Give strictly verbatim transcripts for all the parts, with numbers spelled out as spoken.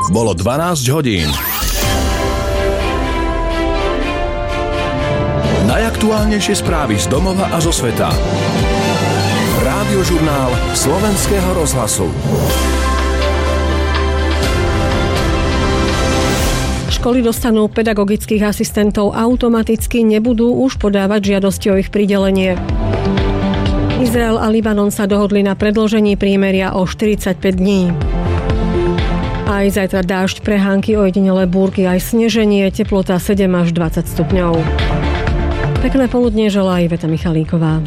Bolo dvanásť hodín. Najaktuálnejšie správy z domova a zo sveta. Rádiožurnál Slovenského rozhlasu. Školy dostanú pedagogických asistentov automaticky, nebudú už podávať žiadosti o ich pridelenie. Izrael a Libanon sa dohodli na predĺžení prímeria o štyridsaťpäť dní. Aj zajtra dážď, prehánky, ojedinelé búrky, aj sneženie, teplota sedem až dvadsať stupňov. Pekné poludnie želá Iveta Michalíková.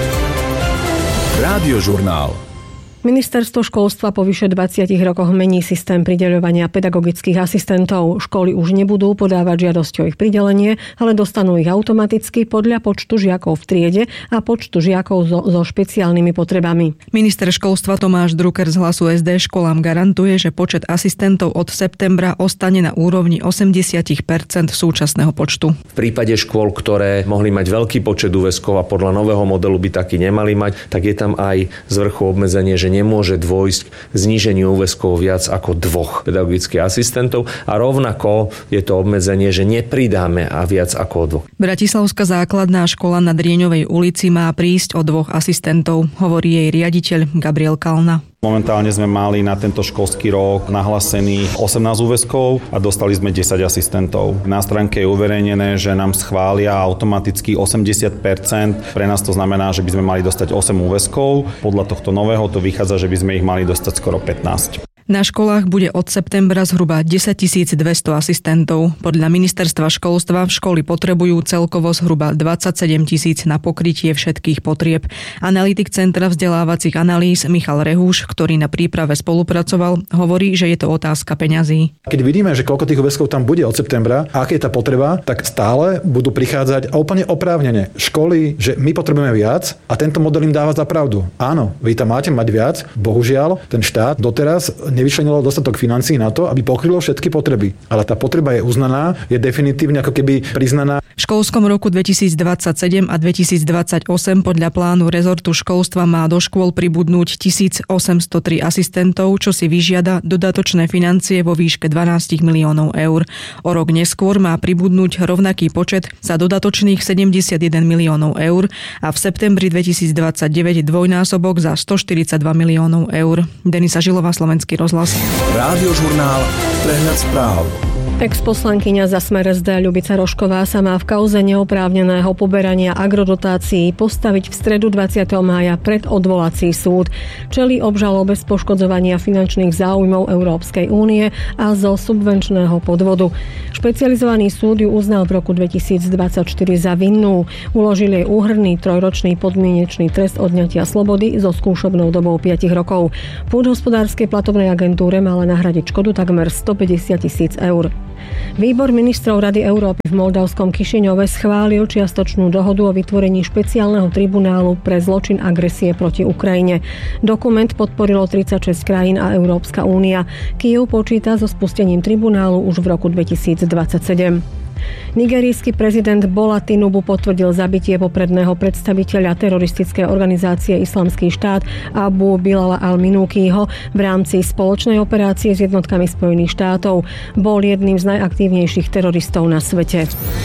Rádiožurnál. Ministerstvo školstva po vyše dvadsiatich rokoch mení systém prideľovania pedagogických asistentov. Školy už nebudú podávať žiadosť o ich pridelenie, ale dostanú ich automaticky podľa počtu žiakov v triede a počtu žiakov so, so špeciálnymi potrebami. Minister školstva Tomáš Drucker z Hlasu es dé školám garantuje, že počet asistentov od septembra ostane na úrovni osemdesiat percent súčasného počtu. V prípade škôl, ktoré mohli mať veľký počet úväzkov a podľa nového modelu by taký nemali mať, tak je tam aj z vrchu obmedzenie, že nemôže dôjsť k zníženiu úväzkov viac ako dvoch pedagogických asistentov a rovnako je to obmedzenie, že nepridáme a viac ako o dvoch. Bratislavská základná škola na Drieňovej ulici má prísť o dvoch asistentov, hovorí jej riaditeľ Gabriel Kalna. Momentálne sme mali na tento školský rok nahlásených osemnásť úväzkov a dostali sme desať asistentov. Na stránke je uverejnené, že nám schvália automaticky osemdesiat percent. Pre nás to znamená, že by sme mali dostať osem úväzkov. Podľa tohto nového to vychádza, že by sme ich mali dostať skoro pätnásť. Na školách bude od septembra zhruba desaťtisícdvesto asistentov. Podľa ministerstva školstva školy potrebujú celkovo zhruba dvadsaťsedem tisíc na pokrytie všetkých potrieb. Analytik Centra vzdelávacích analýz Michal Rehúš, ktorý na príprave spolupracoval, hovorí, že je to otázka peňazí. Keď vidíme, že koľko tých úväzkov tam bude od septembra a aká je tá potreba, tak stále budú prichádzať a úplne oprávnene školy, že my potrebujeme viac a tento model im dáva za pravdu. Áno, vy tam máte mať viac, bohužiaľ ten štát doteraz nevyčlenilo dostatok financií na to, aby pokrylo všetky potreby. Ale tá potreba je uznaná, je definitívne ako keby priznaná. V školskom roku dvetisícdvadsaťsedem a dvetisícdvadsaťosem podľa plánu rezortu školstva má do škôl pribudnúť tisícosemstotri asistentov, čo si vyžiada dodatočné financie vo výške dvanásť miliónov eur. O rok neskôr má pribudnúť rovnaký počet za dodatočných sedemdesiatjeden miliónov eur a v septembri dvetisícdvadsaťdeväť dvojnásobok za stoštyridsaťdva miliónov eur. Denisa Žilová, Slovenský rozhlas. Rádiožurnál, prehľad správ. Ex-poslankyňa za Smer es dé Ľubica Rošková sa má v kauze neoprávneného poberania agrodotácií postaviť v stredu dvadsiateho mája pred odvolací súd. Čelí obžalobe z poškodzovania finančných záujmov Európskej únie a zo subvenčného podvodu. Špecializovaný súd ju uznal v roku dvetisícdvadsaťštyri za vinnú. Uložil jej úhrnný trojročný podmienečný trest odňatia slobody so skúšobnou dobou päť rokov. Pôdohospodárskej platobnej agentúre mala nahradiť škodu takmer stopäťdesiat tisíc eur. Výbor ministrov Rady Európy v moldavskom Kišiňove schválil čiastočnú dohodu o vytvorení špeciálneho tribunálu pre zločin agresie proti Ukrajine. Dokument podporilo tridsaťšesť krajín a Európska únia. Kyjev počíta so spustením tribunálu už v roku dvetisícdvadsaťsedem. Nigerijský prezident Bola Tinubu potvrdil zabitie popredného predstaviteľa teroristickej organizácie Islamský štát Abu Bilala al-Minúkiho v rámci spoločnej operácie s jednotkami Spojených štátov. Bol jedným z najaktívnejších teroristov na svete.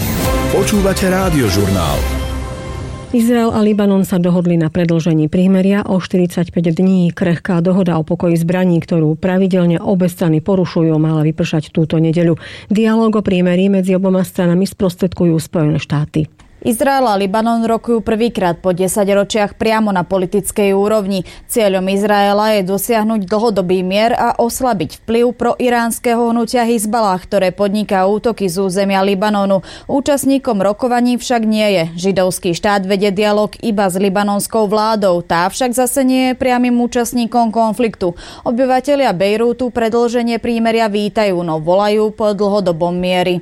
Počúvate Rádiožurnál. Izrael a Libanon sa dohodli na predĺžení prímeria o štyridsaťpäť dní. Krehká dohoda o pokoji zbraní, ktorú pravidelne obe strany porušujú, mala vypršať túto nedeľu. Dialóg o prímerí medzi oboma stranami sprostredkujú Spojené štáty. Izrael a Libanon rokujú prvýkrát po desaťročiach priamo na politickej úrovni. Cieľom Izraela je dosiahnuť dlhodobý mier a oslabiť vplyv proiránskeho hnutia Hizbalah, ktoré podniká útoky z územia Libanonu. Účastníkom rokovaní však nie je. Židovský štát vedie dialog iba s libanonskou vládou. Tá však zase nie je priamym účastníkom konfliktu. Obyvatelia Bejrútu predĺženie prímeria vítajú, no volajú po dlhodobom mieri.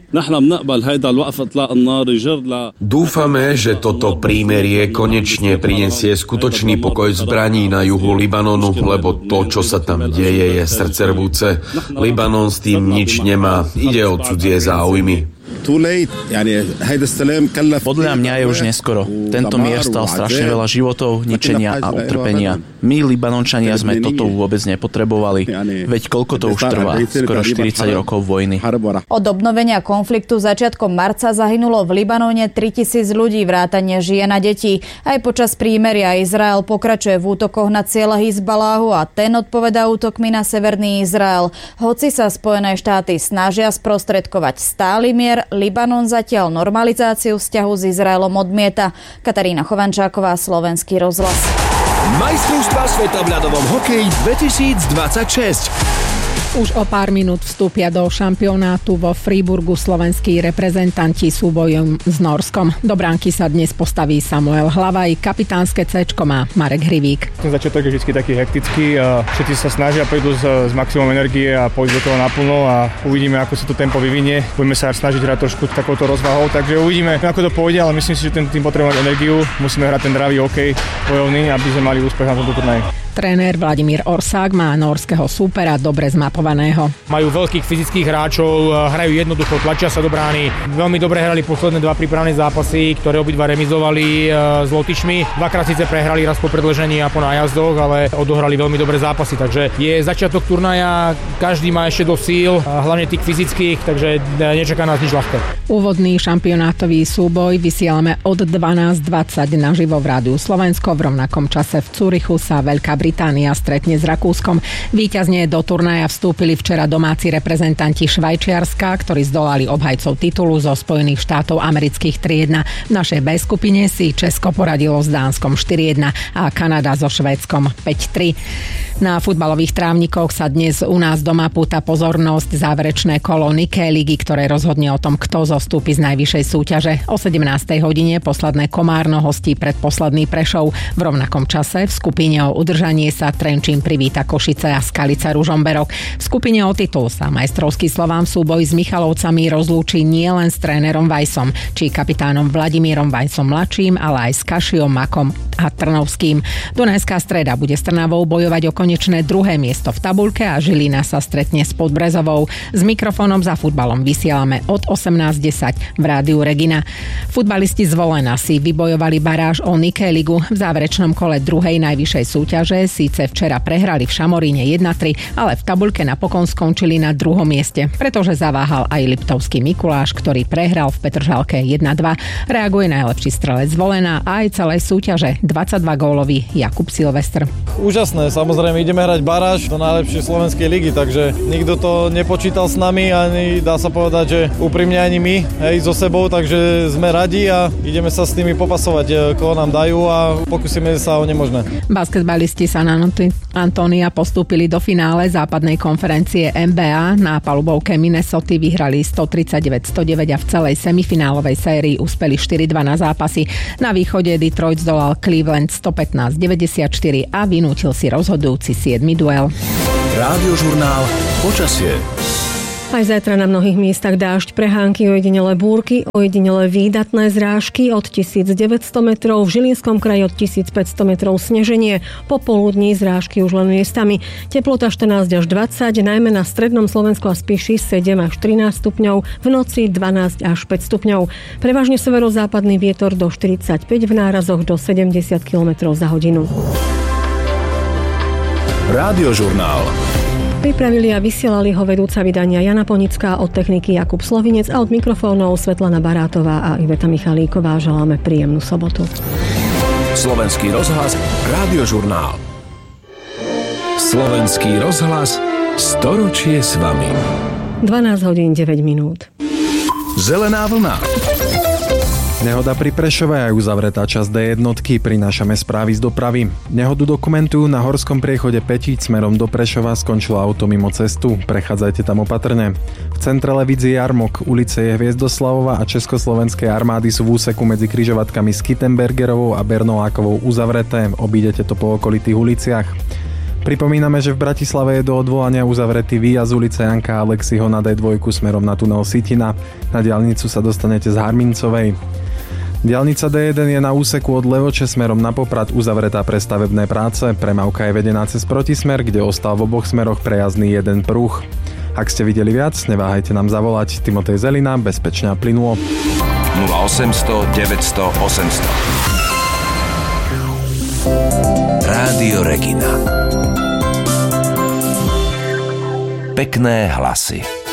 Dúfame, že toto prímerie konečne prinesie skutočný pokoj zbraní na juhu Libanonu, lebo to, čo sa tam deje, je srdcervúce. Libanon s tým nič nemá, ide o cudzie záujmy. Podľa mňa je už neskoro. Tento mier stal strašne veľa životov, ničenia a utrpenia. My, Libanončania, sme toto vôbec nepotrebovali. Veď koľko to už trvá? Skoro štyridsať rokov vojny. Od obnovenia konfliktu začiatkom marca zahynulo v Libanone tritisíc ľudí, vrátane žien a detí. Aj počas prímeria Izrael pokračuje v útokoch na ciele Hizbaláhu a ten odpovedá útokmi na severný Izrael. Hoci sa Spojené štáty snažia sprostredkovať stály mier, Libanon zatiaľ normalizáciu vzťahu s Izraelom odmieta. Katarína Chovančáková, Slovenský rozhlas. Majstrovstvá sveta v ľadovom hokeji dvetisícdvadsaťšesť. Už o pár minút vstúpia do šampionátu vo Freiburgu slovenskí reprezentanti súbojom s Norskom. Do bránky sa dnes postaví Samuel Hlavaj, kapitánske céčko má Marek Hrivík. Ten začiatok je vždy taký hektický a všetci sa snažia, pôjdu s, s maximum energie a pôjdu do toho naplno a uvidíme, ako sa to tempo vyvinie. Budeme sa snažiť hrať trošku takouto rozvahou, takže uvidíme, ako to pôjde, ale myslím si, že ten tým potrebuje energiu. Musíme hrať ten dravý hokej bojovný, aby sme mali úspech na tomto turnaji. Tréner Vladimír Orsák má norského súpera dobre zmapovaného. Majú veľkých fyzických hráčov, hrajú jednoducho, tlačia sa do brány. Veľmi dobre hrali posledné dva prípravné zápasy, ktoré obidva remizovali s Lotyšmi. Dvakrát síce prehrali, raz po predĺžení a po nájazdoch, ale odohrali veľmi dobré zápasy. Takže je začiatok turnaja, každý má ešte do síl, hlavne tých fyzických, takže nečaká nás nič ľahké. Úvodný šampionátový súboj vysielame od dvanásť dvadsať naživo v Rádiu Slovensko. V rovnakom čase v Cúrichu sa Veľká Británia stretne s Rakúskom. Víťazne do turnaja vstúpili včera domáci reprezentanti Švajčiarska, ktorí zdolali obhajcov titulu zo Spojených štátov amerických tri jedna. V našej B skupine si Česko poradilo s Dánskom štyri jedna a Kanada so Švédskom päť tri. Na futbalových trávnikoch sa dnes u nás doma púta pozornosť záverečné kolo Niké ligy, ktoré rozhodne o tom, kto zostúpi z najvyššej súťaže. O sedemnástej hodine posledné Komárno hostí predposledný Prešov. V rovnakom čase v skupine o udržanie sa Trenčín privíta Košice a Skalica Ružomberok. V skupine o titul sa majstrovský Slován v súboji s Michalovcami rozlúči nielen s trénerom Vajsom, či kapitánom Vladimírom Vajsom mladším, ale aj s Kašiom, Makom a Trnovským. Dunajská Streda bude s Trnavou bojovať o konečné druhé miesto v tabuľke a Žilina sa stretne s Podbrezovou. S mikrofónom za futbalom vysielame od osemnásť desať v Rádiu Regina. Futbalisti z Volena si vybojovali baráž o Niké ligu. V záverečnom kole druhej najvyššej súťaže síce včera prehrali v Šamoríne jedna tri, ale v tabuľke napokon skončili na druhom mieste, pretože zaváhal aj Liptovský Mikuláš, ktorý prehral v Petržalke jedna dva. Reaguje najlepší strelec Volena a aj celej súťaže dvadsaťdva gólový Jakub Silvestr. Úžasné, samozrejme ideme hrať baráž do najlepšej slovenskej ligy, takže nikto to nepočítal s nami, ani dá sa povedať, že úprimne ani my, hej, so sebou, takže sme radi a ideme sa s nimi popasovať, koho nám dajú a pokúsime sa o nemožné. Basketbalisti San Antonia postúpili do finále západnej konferencie en bé á. Na palubovke Minnesoty vyhrali sto tridsaťdeväť sto deväť a v celej semifinálovej sérii uspeli štyri dva na zápasy. Na východe Detroit zdolal Cleveland sto pätnásť deväťdesiatštyri a vynútil si rozhodujúci siedmy duel. Rádiožurnál Počasie. Aj zajtra na mnohých miestach dážď, prehánky, ojedinelé búrky, ojedinelé výdatné zrážky od tisícdeväťsto metrov, v Žilinskom kraji od tisícpäťsto metrov sneženie, popoludní zrážky už len miestami. Teplota štrnásť až dvadsať, najmä na strednom Slovensku a Spiši sedem až trinásť stupňov, v noci dvanásť až päť stupňov. Prevažne severozápadný vietor do štyridsaťpäť, v nárazoch do sedemdesiat kilometrov za hodinu. Rádiožurnál. Pripravili a vysielali ho vedúca vydania Jana Ponická, od techniky Jakub Slovinec a od mikrofónov Svetlana Barátová a Iveta Michalíková. Želáme príjemnú sobotu. Slovenský rozhlas, Rádiožurnál. Slovenský rozhlas, storočie s vami. dvanásť hodín deväť minút. Zelená vlna. Nehoda pri Prešove aj uzavretá časť dé jednotky, prinášame správy z dopravy. Nehodu dokumentujú na horskom priechode Petíc smerom do Prešova, skončilo auto mimo cestu, prechádzajte tam opatrne. V centre Levídzi Jarmok, ulice je Hviezdoslavova a Československej armády sú v úseku medzi križovatkami Skittenbergerovou a Bernolákovou uzavreté, obídete to po okolitých uliciach. Pripomíname, že v Bratislave je do odvolania uzavretý výjazd ulice Janka Alexiho na dé dva smerom na tunel Sitina. Na diaľnicu sa dostanete z Harmincovej. Diaľnica dé jeden je na úseku od Levoče smerom na Poprad uzavretá pre stavebné práce. Premávka je vedená cez protismer, kde ostal v oboch smeroch prejazdný jeden pruh. Ak ste videli viac, neváhajte nám zavolať. Timotej Zelina, bezpečne a plynulo. nula osemsto deväťsto osemsto. Rádio Regina. Pekné hlasy.